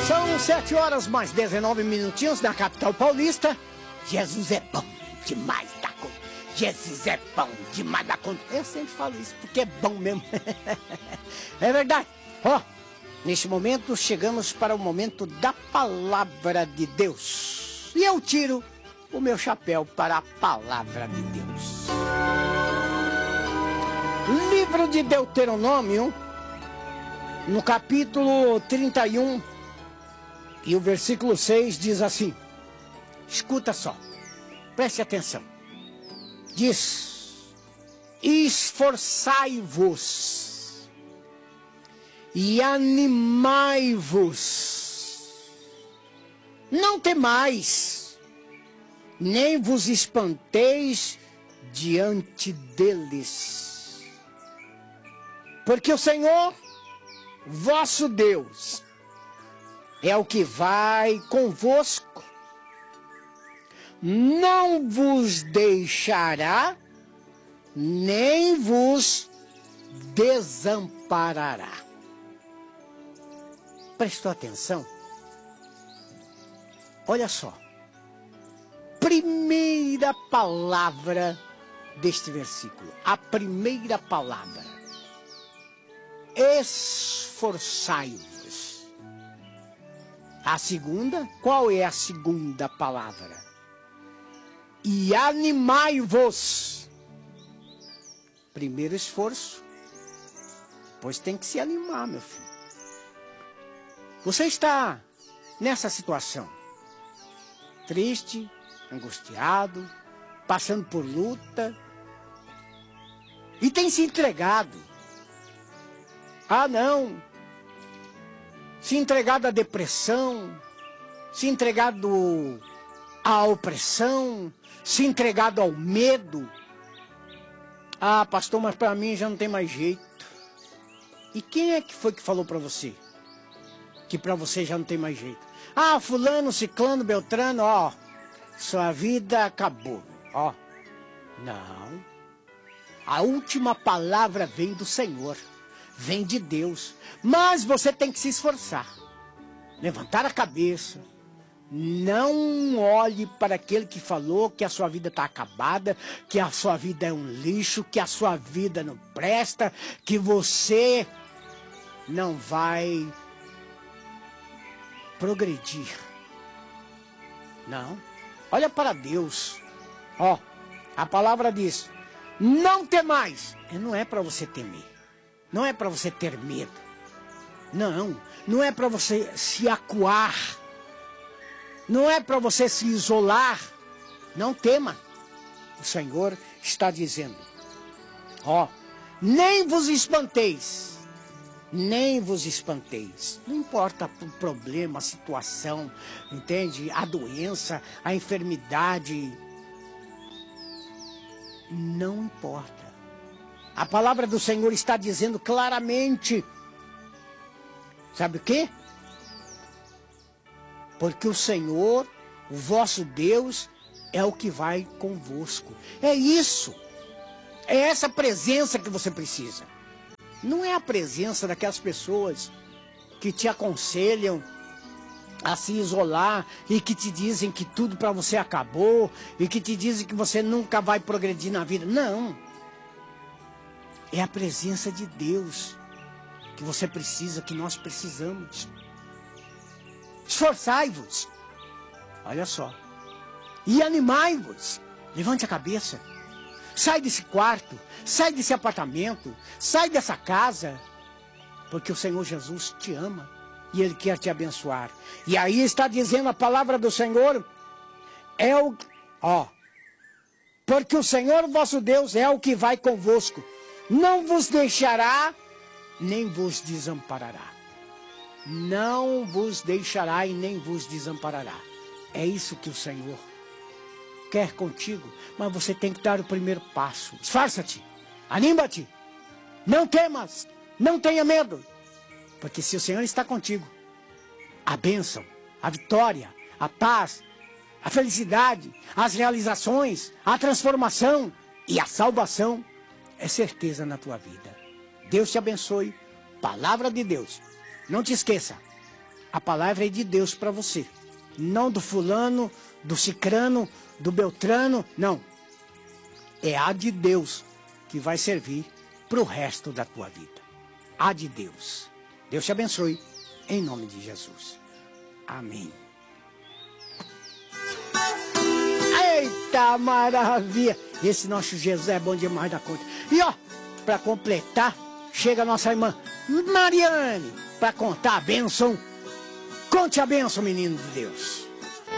São 7 horas mais 19 minutinhos na capital paulista. Jesus é bom demais da conta. Jesus é bom demais da conta. Eu sempre falo isso porque é bom mesmo. É verdade. Ó, neste momento chegamos para o momento da palavra de Deus. E eu tiro o meu chapéu para a palavra de Deus. Livro de Deuteronômio, no capítulo 31, e o versículo 6 diz assim, escuta só, preste atenção. Diz, esforçai-vos e animai-vos, não temais, nem vos espanteis diante deles, porque o Senhor, vosso Deus, é o que vai convosco, não vos deixará, nem vos desamparará. Prestou atenção? Olha só, primeira palavra deste versículo, a primeira palavra, esforçai-vos. A segunda, qual é a segunda palavra? E animai-vos. Primeiro esforço, pois tem que se animar, meu filho. Você está nessa situação, triste, angustiado, passando por luta, e tem se entregado. Ah, não! Se entregado à depressão, se entregado à opressão, se entregado ao medo. Ah, pastor, mas para mim já não tem mais jeito. E quem é que foi que falou para você? Que para você já não tem mais jeito. Ah, fulano, ciclano, beltrano, ó, sua vida acabou, ó. Não. A última palavra vem do Senhor. Vem de Deus, mas você tem que se esforçar, levantar a cabeça, não olhe para aquele que falou que a sua vida está acabada, que a sua vida é um lixo, que a sua vida não presta, que você não vai progredir. Não, olha para Deus, ó, a palavra diz, não temais, e não é para você temer. Não é para você ter medo. Não, não é para você se acuar. Não é para você se isolar. Não tema. O Senhor está dizendo, ó, nem vos espanteis. Nem vos espanteis. Não importa o problema, a situação, entende? A doença, a enfermidade. Não importa. A palavra do Senhor está dizendo claramente, sabe o quê? Porque o Senhor, o vosso Deus, é o que vai convosco. É isso. É essa presença que você precisa. Não é a presença daquelas pessoas que te aconselham a se isolar e que te dizem que tudo para você acabou e que te dizem que você nunca vai progredir na vida. Não. É a presença de Deus que você precisa, que nós precisamos. Esforçai-vos. Olha só. E animai-vos. Levante a cabeça. Sai desse quarto. Sai desse apartamento. Sai dessa casa. Porque o Senhor Jesus te ama. E Ele quer te abençoar. E aí está dizendo a palavra do Senhor. Porque o Senhor vosso Deus é o que vai convosco. Não vos deixará, nem vos desamparará. Não vos deixará e nem vos desamparará. É isso que o Senhor quer contigo. Mas você tem que dar o primeiro passo. Esforça-te, anima-te, não temas, não tenha medo. Porque se o Senhor está contigo, a bênção, a vitória, a paz, a felicidade, as realizações, a transformação e a salvação é certeza na tua vida. Deus te abençoe. Palavra de Deus. Não te esqueça. A palavra é de Deus para você. Não do fulano, do cicrano, do beltrano, não. É a de Deus que vai servir para o resto da tua vida. A de Deus. Deus te abençoe, em nome de Jesus. Amém. Eita maravilha! Esse nosso Jesus é bom demais da conta. E ó, para completar, chega a nossa irmã Mariane para contar a bênção. Conte a bênção, menino de Deus.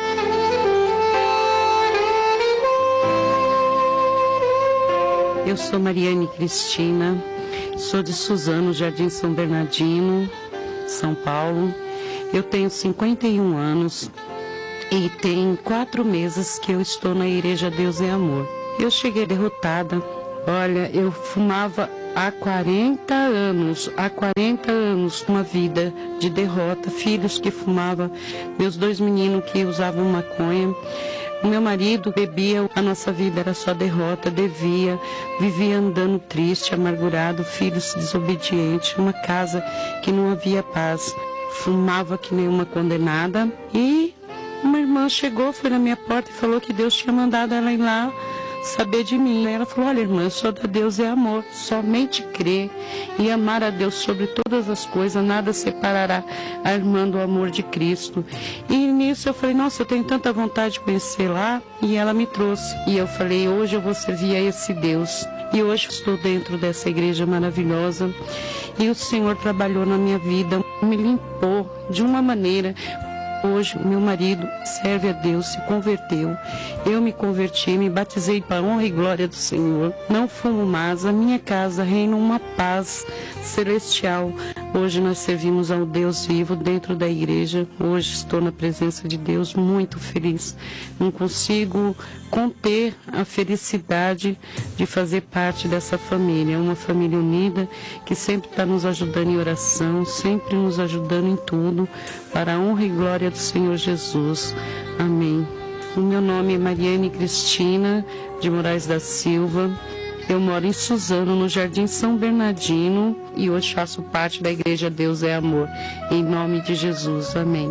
Eu sou Mariane Cristina, sou de Suzano, Jardim São Bernardino, São Paulo. Eu tenho 51 anos e tem 4 meses que eu estou na Igreja Deus é Amor. Eu cheguei derrotada. Olha, eu fumava há 40 anos, uma vida de derrota, filhos que fumavam, meus 2 meninos que usavam maconha. O meu marido bebia, a nossa vida era só derrota, devia, vivia andando triste, amargurado, filhos desobedientes, uma casa que não havia paz, fumava que nem uma condenada. E uma irmã chegou, foi na minha porta e falou que Deus tinha mandado ela ir lá saber de mim. Ela falou: olha, irmã, eu sou da Deus é Amor, somente crer e amar a Deus sobre todas as coisas, nada separará a irmã do amor de Cristo. E nisso eu falei: nossa, eu tenho tanta vontade de conhecer lá. E ela me trouxe, e eu falei: hoje eu vou servir a esse Deus. E hoje estou dentro dessa igreja maravilhosa, e o Senhor trabalhou na minha vida, me limpou de uma maneira. Hoje, meu marido serve a Deus, se converteu. Eu me converti, me batizei para a honra e glória do Senhor. Não fumo mais, a minha casa reina uma paz celestial. Hoje nós servimos ao Deus vivo dentro da igreja. Hoje estou na presença de Deus, muito feliz. Não consigo conter a felicidade de fazer parte dessa família. Uma família unida que sempre está nos ajudando em oração, sempre nos ajudando em tudo, para a honra e glória do Senhor Jesus. Amém. O meu nome é Mariane Cristina de Moraes da Silva. Eu moro em Suzano, no Jardim São Bernardino, e hoje faço parte da Igreja Deus é Amor. Em nome de Jesus. Amém.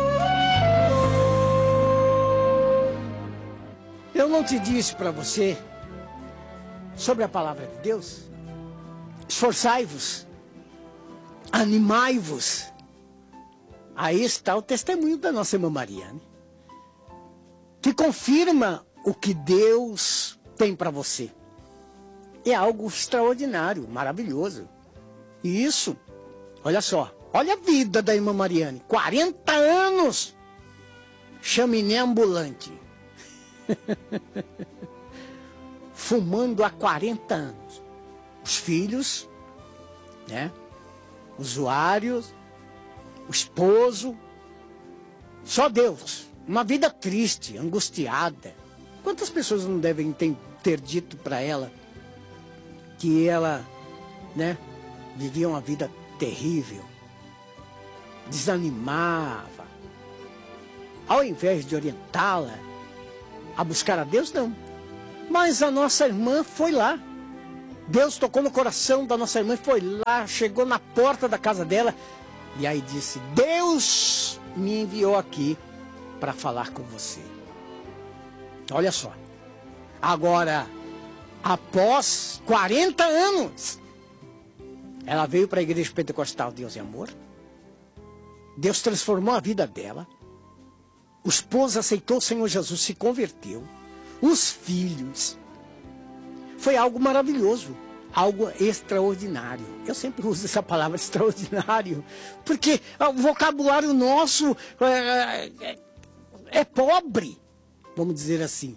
Eu não te disse para você sobre a palavra de Deus? Esforçai-vos, animai-vos. Aí está o testemunho da nossa irmã Mariane, que confirma o que Deus tem para você. É algo extraordinário, maravilhoso. E isso, olha só, olha a vida da irmã Mariane, 40 anos, chaminé ambulante, fumando há 40 anos. Os filhos, né, usuários, o esposo, só Deus. Uma vida triste, angustiada. Quantas pessoas não devem ter dito para ela que ela, né, vivia uma vida terrível, desanimava. Ao invés de orientá-la a buscar a Deus, não. Mas a nossa irmã foi lá. Deus tocou no coração da nossa irmã, foi lá, chegou na porta da casa dela e aí disse: Deus me enviou aqui para falar com você. Olha só. Agora, após 40 anos, ela veio para a Igreja Pentecostal Deus e Amor. Deus transformou a vida dela. O esposo aceitou o Senhor Jesus, se converteu. Os filhos. Foi algo maravilhoso, algo extraordinário. Eu sempre uso essa palavra extraordinário, porque o vocabulário nosso é pobre, vamos dizer assim,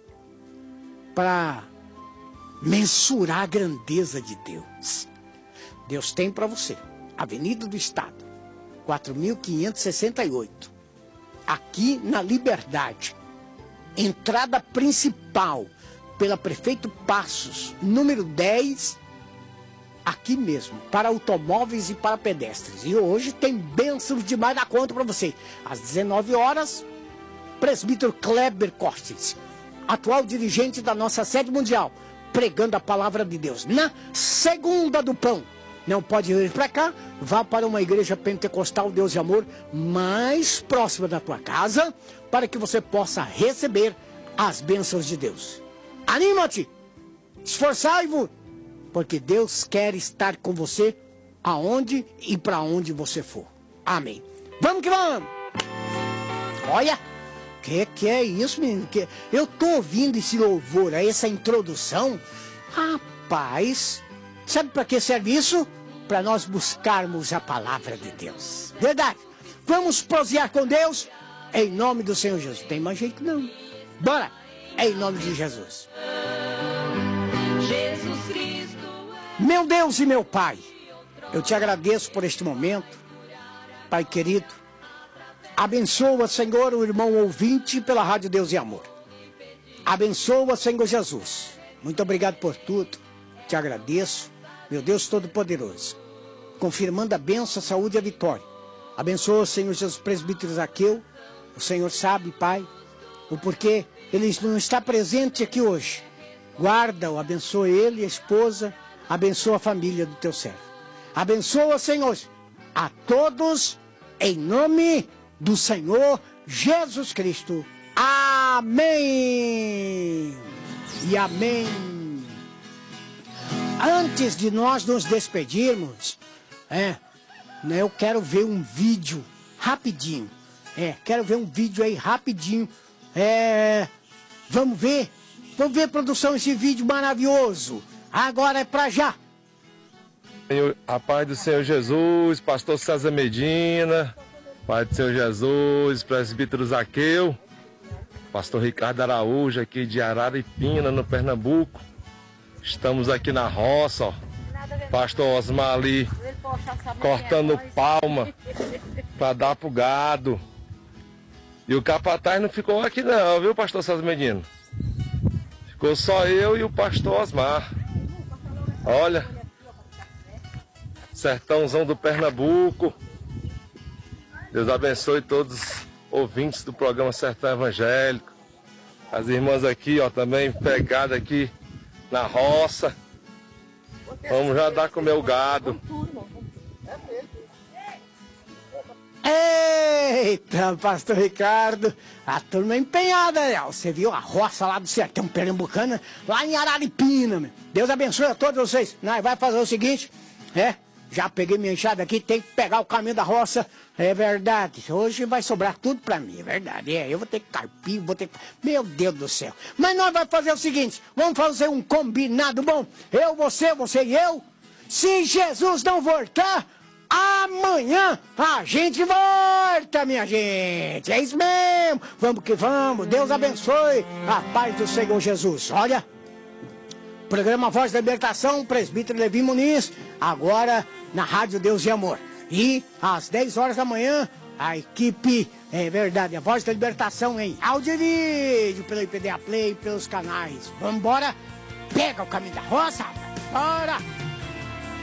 para mensurar a grandeza de Deus. Deus tem para você, Avenida do Estado, 4.568, aqui na Liberdade, entrada principal, pela Prefeito Passos, número 10, aqui mesmo, para automóveis e para pedestres. E hoje tem bênçãos demais da conta para você. Às 19 horas, presbítero Kleber Cortes, atual dirigente da nossa sede mundial, pregando a palavra de Deus. Na segunda do pão, não pode vir para cá, vá para uma igreja pentecostal Deus e Amor mais próxima da tua casa, para que você possa receber as bênçãos de Deus. Anima-te, esforçai-vos, porque Deus quer estar com você aonde e para onde você for. Amém. Vamos que vamos! Olha, que é isso, menino? Eu tô ouvindo esse louvor, essa introdução. Rapaz, sabe para que serve isso? Para nós buscarmos a palavra de Deus. Verdade. Vamos prosear com Deus em nome do Senhor Jesus. Tem mais jeito não. Bora, em nome de Jesus. Meu Deus e meu Pai, eu te agradeço por este momento. Pai querido, abençoa, Senhor, o irmão ouvinte pela Rádio Deus e Amor. Abençoa, Senhor Jesus. Muito obrigado por tudo. Te agradeço, meu Deus Todo-Poderoso. Confirmando a bênção, a saúde e a vitória. Abençoa, Senhor Jesus, presbítero Zaqueu. O Senhor sabe, Pai, o porquê ele não está presente aqui hoje. Guarda-o, abençoa ele, a esposa, abençoa a família do teu servo. Abençoa, Senhor, a todos, em nome do Senhor Jesus Cristo. Amém. E amém. Antes de nós nos despedirmos, eu quero ver um vídeo rapidinho. Quero ver um vídeo aí rapidinho. Vamos ver, produção, esse vídeo maravilhoso. Agora é pra já. A paz do Senhor Jesus, pastor César Medina, paz do Senhor Jesus, presbítero Zaqueu, pastor Ricardo Araújo aqui de Araripina, no Pernambuco. Estamos aqui na roça, ó. Pastor Osmar ali cortando palma para dar pro gado. E o capataz não ficou aqui não, viu, pastor César Medina? Ficou só eu e o pastor Osmar. Olha, sertãozão do Pernambuco. Deus abençoe todos os ouvintes do programa Sertão Evangélico. As irmãs aqui, ó, também pegadas aqui na roça. Vamos já dar com o meu gado. Eita, pastor Ricardo, a turma é empenhada, né? Você viu a roça lá do sertão pernambucano, lá em Araripina, meu. Deus abençoe a todos vocês. Nós vai fazer o seguinte, já peguei minha enxada aqui, tem que pegar o caminho da roça, é verdade. Hoje vai sobrar tudo pra mim, é verdade. Eu vou ter que carpir, meu Deus do céu. Mas nós vamos fazer o seguinte, vamos fazer um combinado bom. Eu, você e eu. Se Jesus não voltar, amanhã a gente volta, minha gente. É isso mesmo. Vamos que vamos. Deus abençoe. A paz do Senhor Jesus. Olha, programa Voz da Libertação, presbítero Levi Muniz, agora na Rádio Deus e Amor. E às 10 horas da manhã, a equipe, é verdade, a Voz da Libertação em áudio e vídeo, pelo IPDA Play, pelos canais. Vamos embora, pega o caminho da roça, bora!